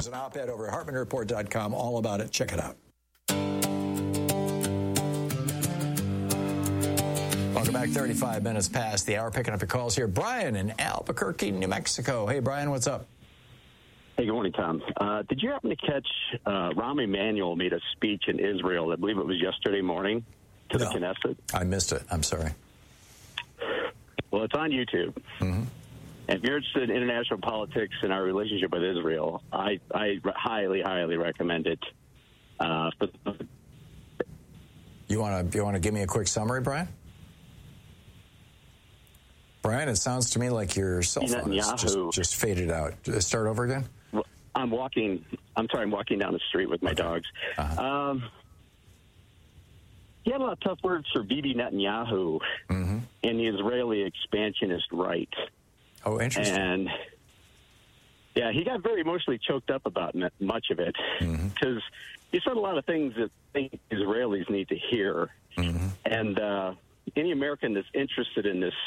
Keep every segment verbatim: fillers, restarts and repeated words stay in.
There's an op-ed over at Hartman Report dot com all about it. Check it out. Welcome back. thirty-five minutes past the hour. Picking up your calls here. Brian in Albuquerque, New Mexico. Hey, Brian, what's up? Hey, good morning, Tom. Uh, did you happen to catch uh, Rahm Emanuel made a speech in Israel? I believe it was yesterday morning to no, the Knesset. I missed it. I'm sorry. Well, it's on YouTube. Mm-hmm. And if you're interested in international politics and our relationship with Israel, I, I highly, highly recommend it. Uh, for you want to you want to give me a quick summary, Brian? Brian, it sounds to me like your cell phone is just, just faded out. Start over again? I'm walking. I'm sorry. I'm walking down the street with my okay. dogs. Uh-huh. Um, he had a lot of tough words for Bibi Netanyahu mm-hmm. and the Israeli expansionist right. Oh, interesting. And yeah, he got very emotionally choked up about much of it because mm-hmm. he said a lot of things that I think Israelis need to hear. Mm-hmm. And uh, any American that's interested in this.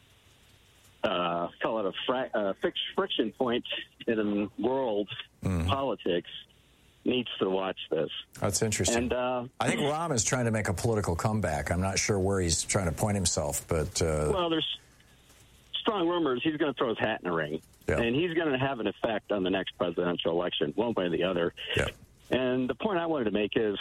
Uh, call it a fra- uh, fix- friction point in world mm. politics needs to watch this. That's interesting. And uh, I think Rahm is trying to make a political comeback. I'm not sure where he's trying to point himself, but uh, well, there's strong rumors he's going to throw his hat in the ring, yeah. and he's going to have an effect on the next presidential election, one way or the other. Yeah. And the point I wanted to make is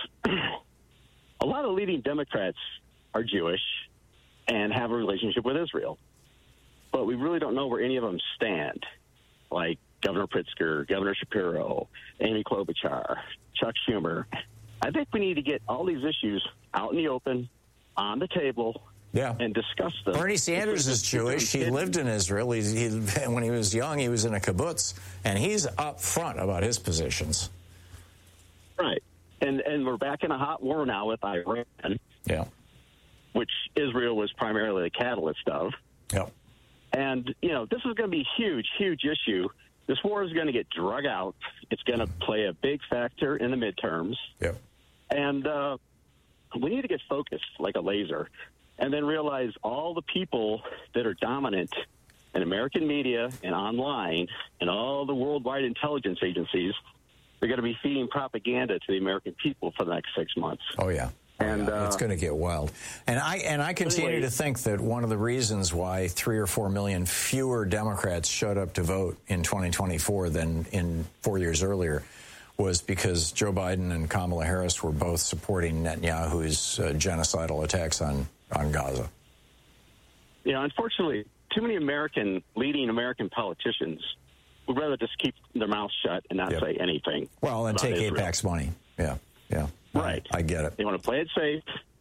a lot of leading Democrats are Jewish and have a relationship with Israel. But we really don't know where any of them stand, like Governor Pritzker, Governor Shapiro, Amy Klobuchar, Chuck Schumer. I think we need to get all these issues out in the open, on the table, yeah. and discuss them. Bernie Sanders is Jewish. He lived in Israel. He, he, when he was young, he was in a kibbutz, and he's up front about his positions. Right. And and we're back in a hot war now with Iran, yeah. which Israel was primarily the catalyst of. Yep. And, you know, this is going to be a huge, huge issue. This war is going to get drug out. It's going to play a big factor in the midterms. Yep. And uh, we need to get focused like a laser and then realize all the people that are dominant in American media and online and all the worldwide intelligence agencies are going to be feeding propaganda to the American people for the next six months. Oh, yeah. And yeah, it's uh, going to get wild. And I and I continue anyway, to think that one of the reasons why three or four million fewer Democrats showed up to vote in twenty twenty-four than in four years earlier was because Joe Biden and Kamala Harris were both supporting Netanyahu's uh, genocidal attacks on, on Gaza. You know, unfortunately, too many American, leading American politicians would rather just keep their mouth shut and not yep. say anything. Well, and take Israel. AIPAC's money. Yeah, yeah. Right. I, I get it. They want to play it safe.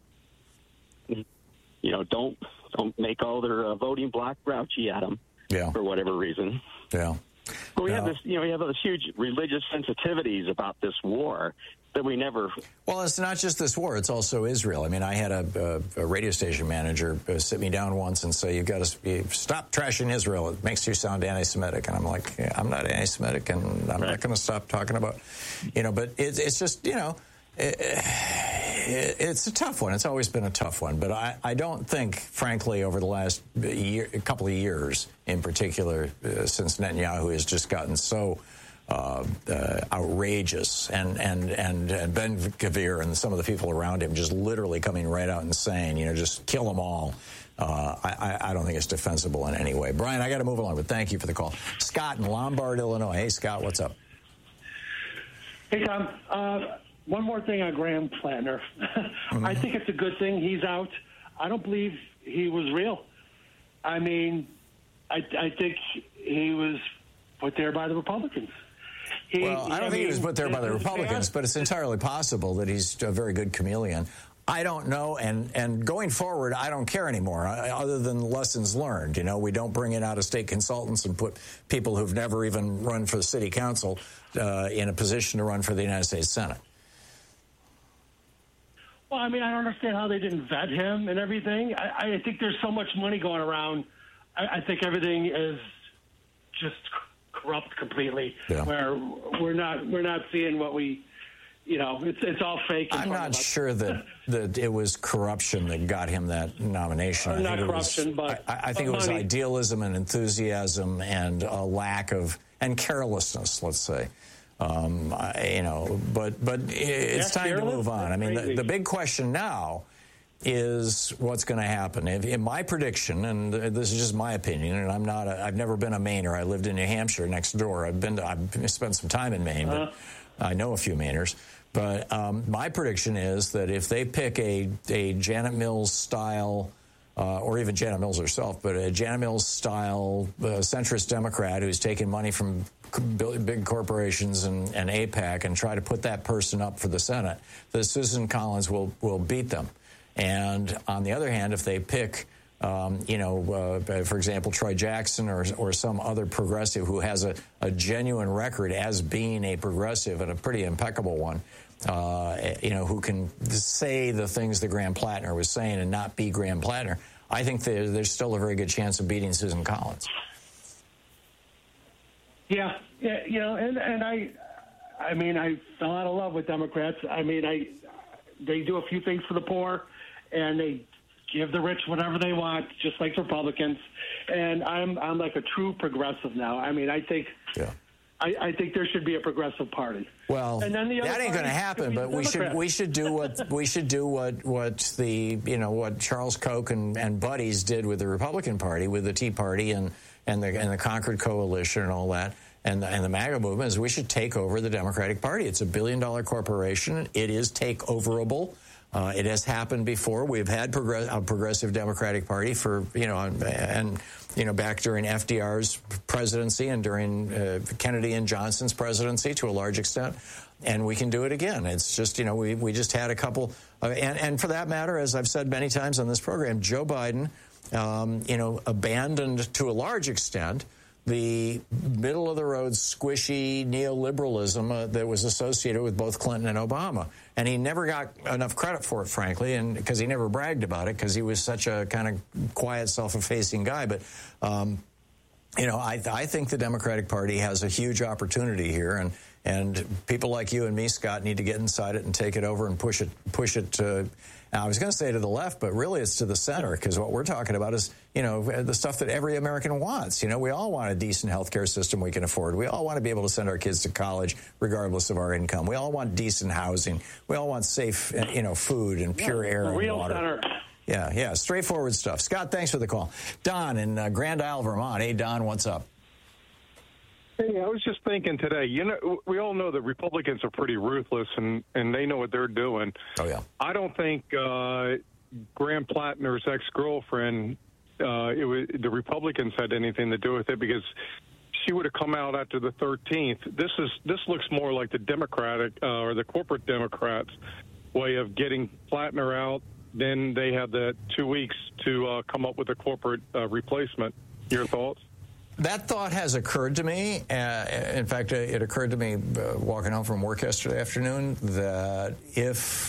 You know, don't don't make all their uh, voting bloc grouchy at them yeah. for whatever reason. Yeah. But we no. have this, you know, we have those huge religious sensitivities about this war that we never. Well, it's not just this war; it's also Israel. I mean, I had a, a, a radio station manager uh, sit me down once and say, "You've got to you, stop trashing Israel. It makes you sound anti-Semitic." And I'm like, yeah, "I'm not anti-Semitic, and I'm right. not going to stop talking about, you know." But it, it's just, you know. It, it, it's a tough one. It's always been a tough one. But I, I don't think, frankly, over the last year, a couple of years in particular, uh, since Netanyahu has just gotten so uh, uh, outrageous, and, and, and, and Ben Gvir and some of the people around him just literally coming right out and saying, you know, just kill them all. Uh, I, I don't think it's defensible in any way. Brian, I got to move along, but thank you for the call. Scott in Lombard, Illinois. Hey, Scott, what's up? Hey, Tom. Uh, One more thing on Graham Flatner. mm-hmm. I think it's a good thing he's out. I don't believe he was real. I mean, I, I think he was put there by the Republicans. He, well, I don't I think mean, he was put there by the Republicans, but it's entirely possible that he's a very good chameleon. I don't know, and, and going forward, I don't care anymore, other than lessons learned. You know, we don't bring in out-of-state consultants and put people who've never even run for the city council uh, in a position to run for the United States Senate. Well, I mean, I don't understand how they didn't vet him and everything. I, I think there's so much money going around. I, I think everything is just corrupt completely. Yeah. Where we're not we're not seeing what we, you know, it's it's all fake. I'm not sure that, that it was corruption that got him that nomination. Uh, I not think corruption, it was, but I, I think but it was money. idealism and enthusiasm and a lack of and carelessness, let's say. Um, I, you know, but but it's yeah, time to move on. I mean, the, the big question now is what's going to happen. If, in my prediction, and this is just my opinion, and I'm not, a, I've never been a Mainer. I lived in New Hampshire next door. I've been, to, I've spent some time in Maine, but uh-huh. I know a few Mainers. But um, my prediction is that if they pick a a Janet Mills style, uh, or even Janet Mills herself, but a Janet Mills style uh, centrist Democrat who's taking money from big corporations and, and AIPAC and try to put that person up for the Senate, that Susan Collins will will beat them. And on the other hand, if they pick, um, you know, uh, for example, Troy Jackson or or some other progressive who has a, a genuine record as being a progressive and a pretty impeccable one, uh, you know, who can say the things that Graham Plattner was saying and not be Graham Plattner, I think there, there's still a very good chance of beating Susan Collins. Yeah, yeah, you know, and, and I, I mean, I fell out of love with Democrats. I mean, I, they do a few things for the poor, and they give the rich whatever they want, just like Republicans. And I'm, I'm like a true progressive now. I mean, I think, yeah. I, I think there should be a progressive party. Well, and then the that ain't going to happen. But we should, we should do what we should do what what the you know what Charles Koch and, and buddies did with the Republican Party, with the Tea Party and. and the and the Concord Coalition and all that, and the, and the MAGA movement, is we should take over the Democratic Party. It's a billion-dollar corporation. It is takeoverable. Uh, it has happened before. We've had progress, a progressive Democratic Party for, you know, and, and you know, back during F D R's presidency and during uh, Kennedy and Johnson's presidency to a large extent. And we can do it again. It's just, you know, we, we just had a couple, uh, and, and for that matter, as I've said many times on this program, Joe Biden, Um, you know, abandoned to a large extent the middle-of-the-road, squishy neoliberalism uh, that was associated with both Clinton and Obama. And he never got enough credit for it, frankly, and because he never bragged about it, because he was such a kind of quiet, self-effacing guy. But, um, you know, I, I think the Democratic Party has a huge opportunity here, and and people like you and me, Scott, need to get inside it and take it over and push it, push it to. Now, I was going to say to the left, but really it's to the center, because what we're talking about is, you know, the stuff that every American wants. You know, we all want a decent health care system we can afford. We all want to be able to send our kids to college regardless of our income. We all want decent housing. We all want safe, you know, food and pure yeah, air and real water. Center. Yeah, yeah, straightforward stuff. Scott, thanks for the call. Don in uh, Grand Isle, Vermont. Hey, Don, what's up? Hey, I was just thinking today, you know, we all know that Republicans are pretty ruthless, and, and they know what they're doing. Oh, yeah. I don't think uh, Graham Plattner's ex-girlfriend, uh, it was, the Republicans had anything to do with it, because she would have come out after the thirteenth. This is this looks more like the Democratic uh, or the corporate Democrats' way of getting Plattner out. Then they had the two weeks to uh, come up with a corporate uh, replacement. Your thoughts? That thought has occurred to me. Uh, in fact, it occurred to me uh, walking home from work yesterday afternoon that if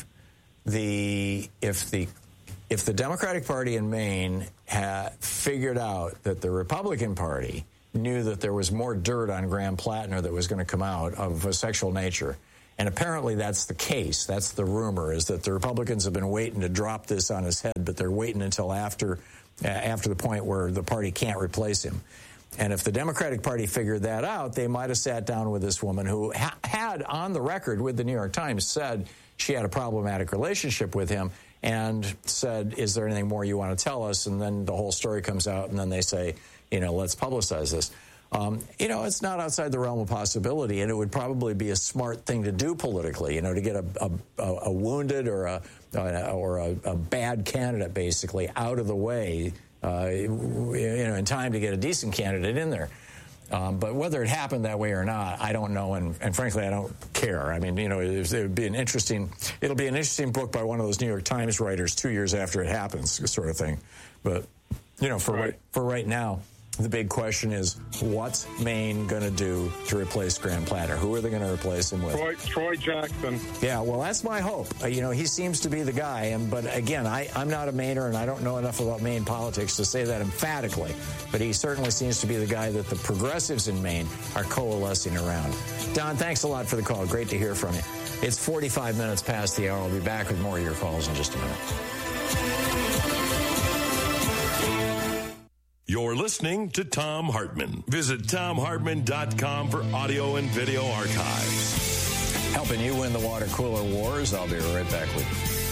the if the if the Democratic Party in Maine had figured out that the Republican Party knew that there was more dirt on Graham Plattner that was going to come out of a sexual nature, and apparently that's the case. That's the rumor, is that the Republicans have been waiting to drop this on his head, but they're waiting until after uh, after the point where the party can't replace him. And if the Democratic Party figured that out, they might have sat down with this woman who ha- had on the record with the New York Times said she had a problematic relationship with him, and said, is there anything more you want to tell us? And then the whole story comes out, and then they say, you know, let's publicize this. Um, you know, it's not outside the realm of possibility, and it would probably be a smart thing to do politically, you know, to get a, a, a wounded or a, or a, a bad candidate, basically, out of the way, Uh, you know, in time to get a decent candidate in there. Um, but whether it happened that way or not, I don't know, and, and frankly, I don't care. I mean, you know, it, it would be an interesting, it'll be an interesting book by one of those New York Times writers two years after it happens, sort of thing. But, you know, for right, right for right now, the big question is, what's Maine going to do to replace Graham Plattner? Who are they going to replace him with? Troy, Troy Jackson. Yeah, well, that's my hope. Uh, you know, he seems to be the guy. And but again, I, I'm not a Mainer, and I don't know enough about Maine politics to say that emphatically. But he certainly seems to be the guy that the progressives in Maine are coalescing around. Don, thanks a lot for the call. Great to hear from you. It's forty-five minutes past the hour. I'll be back with more of your calls in just a minute. You're listening to Thom Hartmann. Visit Thom Hartmann dot com for audio and video archives. Helping you win the water cooler wars. I'll be right back with you.